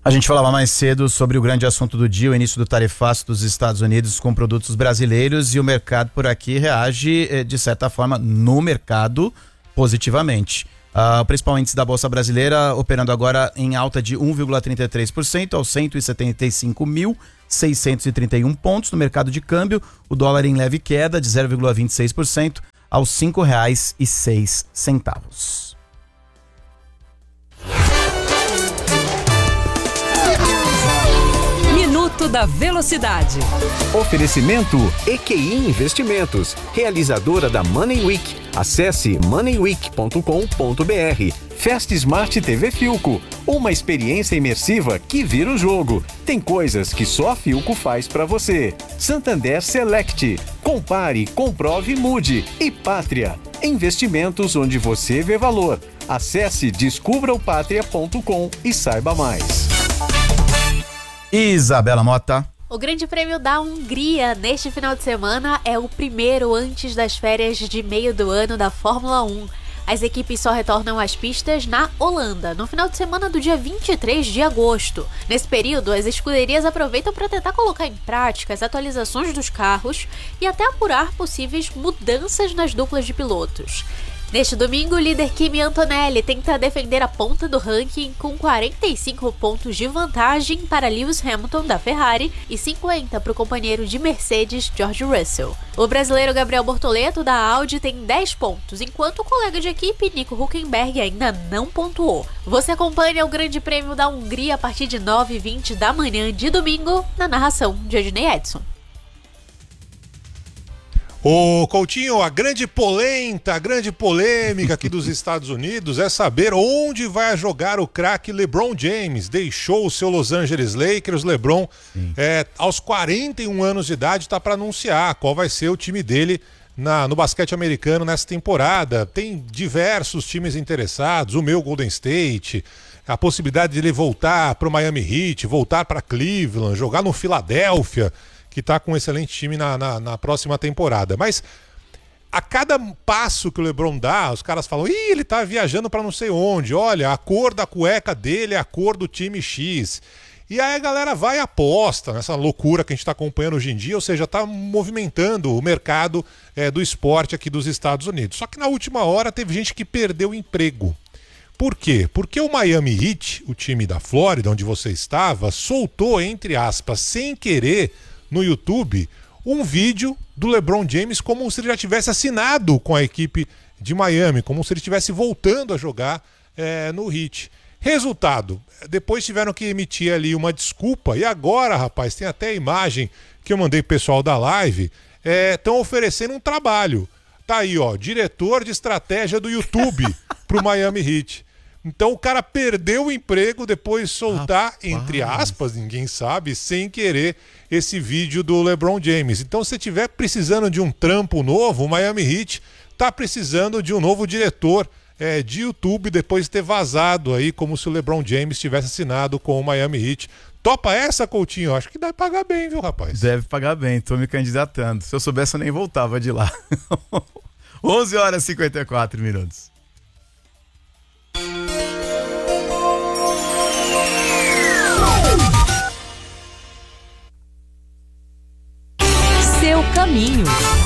A gente falava mais cedo sobre o grande assunto do dia, o início do tarifaço dos Estados Unidos com produtos brasileiros, e o mercado por aqui reage, de certa forma, no mercado, positivamente. O principal índice da Bolsa Brasileira operando agora em alta de 1,33% aos 175.631 pontos. No mercado de câmbio, o dólar em leve queda de 0,26% aos R$ 5,06. Minuto da Velocidade. Oferecimento EQI Investimentos, realizadora da Money Week. Acesse moneyweek.com.br. Fast Smart TV Philco, uma experiência imersiva que vira o jogo. Tem coisas que só a Philco faz pra você. Santander Select, compare, comprove e mude. E Pátria, investimentos onde você vê valor. Acesse descubraopatria.com e saiba mais. Isabela Mota. O Grande Prêmio da Hungria neste final de semana é o primeiro antes das férias de meio do ano da Fórmula 1. As equipes só retornam às pistas na Holanda, no final de semana do dia 23 de agosto. Nesse período, as escuderias aproveitam para tentar colocar em prática as atualizações dos carros e até apurar possíveis mudanças nas duplas de pilotos. Neste domingo, o líder Kimi Antonelli tenta defender a ponta do ranking com 45 pontos de vantagem para Lewis Hamilton da Ferrari e 50 para o companheiro de Mercedes, George Russell. O brasileiro Gabriel Bortoleto da Audi tem 10 pontos, enquanto o colega de equipe Nico Hülkenberg ainda não pontuou. Você acompanha o Grande Prêmio da Hungria a partir de 9h20 da manhã de domingo, na narração de Ednei Edson. Ô Coutinho, a grande polêmica aqui dos Estados Unidos é saber onde vai jogar o craque LeBron James. Deixou o seu Los Angeles Lakers. LeBron, aos 41 anos de idade, está para anunciar qual vai ser o time dele no basquete americano nessa temporada. Tem diversos times interessados, o meu Golden State, a possibilidade de ele voltar para o Miami Heat, voltar para Cleveland, jogar no Philadelphia, que está com um excelente time na próxima temporada. Mas a cada passo que o LeBron dá, os caras falam: ih, ele tá viajando para não sei onde, olha, a cor da cueca dele é a cor do time X. E aí a galera vai e aposta nessa loucura que a gente está acompanhando hoje em dia, ou seja, está movimentando o mercado do esporte aqui dos Estados Unidos. Só que na última hora teve gente que perdeu o emprego. Por quê? Porque o Miami Heat, o time da Flórida, onde você estava, soltou, entre aspas, sem querer, no YouTube, um vídeo do LeBron James como se ele já tivesse assinado com a equipe de Miami, como se ele estivesse voltando a jogar no Heat. Resultado, depois tiveram que emitir ali uma desculpa, e agora, rapaz, tem até a imagem que eu mandei pro pessoal da live, estão oferecendo um trabalho. Tá aí, ó, diretor de estratégia do YouTube pro Miami Heat. Então o cara perdeu o emprego depois de soltar, entre aspas, ninguém sabe, sem querer, esse vídeo do LeBron James. Então se você estiver precisando de um trampo novo, o Miami Heat tá precisando de um novo diretor de YouTube, depois de ter vazado aí como se o LeBron James tivesse assinado com o Miami Heat. Topa essa, Coutinho? Acho que deve pagar bem, viu, rapaz? Deve pagar bem, tô me candidatando. Se eu soubesse, eu nem voltava de lá. 11h54. Seu caminho.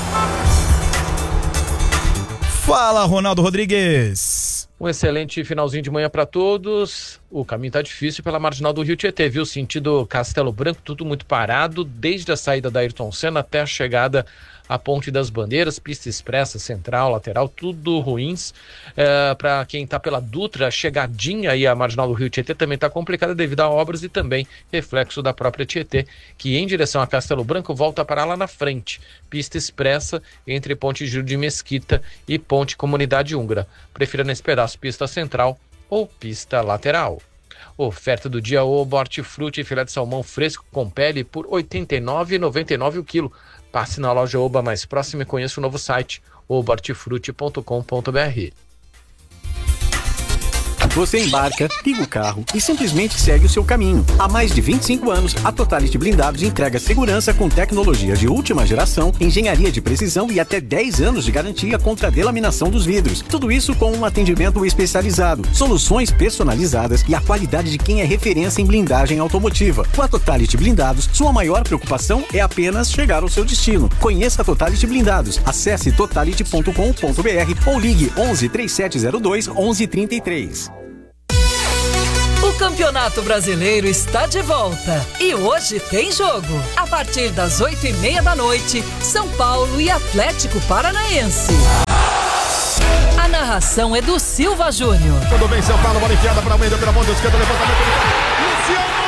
Fala, Ronaldo Rodrigues. Um excelente finalzinho de manhã para todos. O caminho tá difícil pela marginal do Rio Tietê, viu? Sentido Castelo Branco, tudo muito parado, desde a saída da Ayrton Senna até a chegada à Ponte das Bandeiras, pista expressa, central, lateral, tudo ruins. Para quem tá pela Dutra, a chegadinha aí à marginal do Rio Tietê também tá complicada devido a obras e também reflexo da própria Tietê, que em direção a Castelo Branco volta a parar lá na frente. Pista expressa entre Ponte Giro de Mesquita e Ponte Comunidade Húngara. Prefira nesse pedaço pista central ou pista lateral. Oferta do dia: ovo hortifruti, filé de salmão fresco com pele por R$ 89,99 o quilo. Passe na loja Oba mais próxima e conheça o novo site obohortifruti.com.br. Você embarca, liga o carro e simplesmente segue o seu caminho. Há mais de 25 anos, a Totality Blindados entrega segurança com tecnologia de última geração, engenharia de precisão e até 10 anos de garantia contra a delaminação dos vidros. Tudo isso com um atendimento especializado, soluções personalizadas e a qualidade de quem é referência em blindagem automotiva. Com a Totality Blindados, sua maior preocupação é apenas chegar ao seu destino. Conheça a Totality Blindados. Acesse totality.com.br ou ligue 11 3702 1133. O Campeonato Brasileiro está de volta e hoje tem jogo. A partir das 8h30 da noite, São Paulo e Atlético Paranaense. A narração é do Silva Júnior. Tudo bem, São Paulo, bola enfiada para Almeida, pela ponta esquerda, levantamento. Luciano!